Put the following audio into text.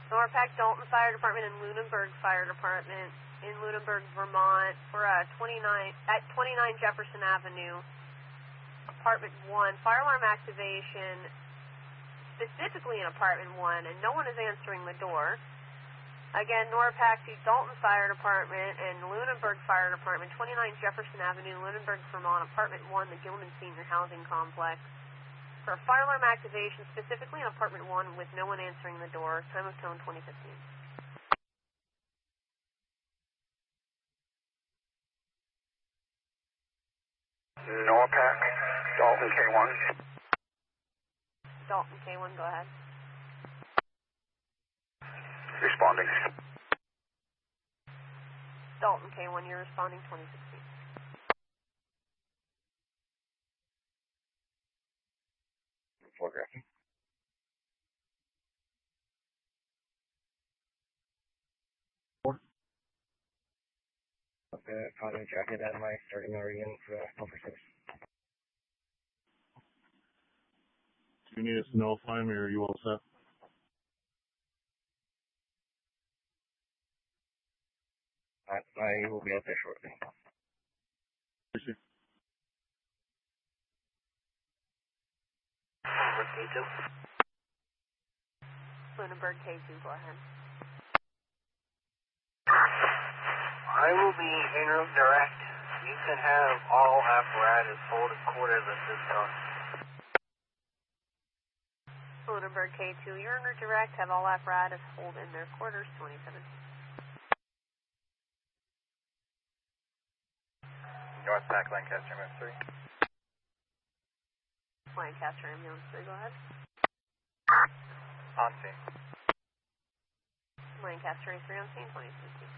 Norpac Dalton Fire Department and Lunenburg Fire Department in Lunenburg, Vermont for 29 Jefferson Avenue, Apartment 1. Fire alarm activation specifically in Apartment 1, and no one is answering the door. Again, Norpac to Dalton Fire Department and Lunenburg Fire Department, 29 Jefferson Avenue, Lunenburg, Vermont, Apartment 1, the Gilman Senior Housing Complex. For a fire alarm activation, specifically in Apartment 1, with no one answering the door, time of tone 2015. Norpac, Dalton K1. Dalton K1, go ahead. Responding. Dalton K1, you're responding 2016. Photographing. Okay, copy, jacket at my starting REN for over 6. Do you need us to notify me, or are you all set? I will be out there shortly. Appreciate it. K2. Lunenburg K2, go ahead. I will be en route direct. You can have all apparatus hold at quarters at this time. Lunenburg K2, you're under direct. Have all apparatus hold in their quarters, 2017. Norpac Lancaster MS3. Lancaster Ambulance 3, go ahead. On scene. Lancaster A3 on scene, 2015.